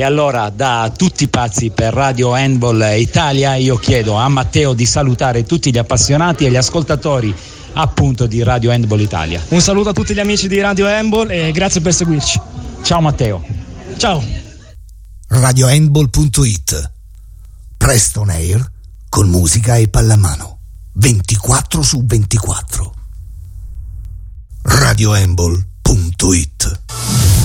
E allora, da tutti pazzi per Radio Handball Italia, io chiedo a Matteo di salutare tutti gli appassionati e gli ascoltatori appunto di Radio Handball Italia. Un saluto a tutti gli amici di Radio Handball e grazie per seguirci. Ciao Matteo. Ciao. RadioHandball.it. Presto on air con musica e pallamano 24/24. RadioHandball.it.